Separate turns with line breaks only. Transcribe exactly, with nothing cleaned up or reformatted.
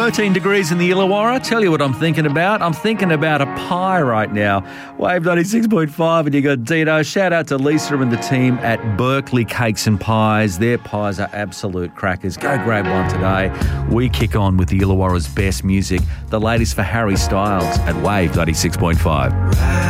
thirteen degrees in the Illawarra. Tell you what I'm thinking about. I'm thinking about a pie right now. Wave ninety-six point five and you got Dino. Shout out to Lisa and the team at Berkeley Cakes and Pies. Their pies are absolute crackers. Go grab one today. We kick on with the Illawarra's best music. The latest for Harry Styles at Wave ninety-six point five.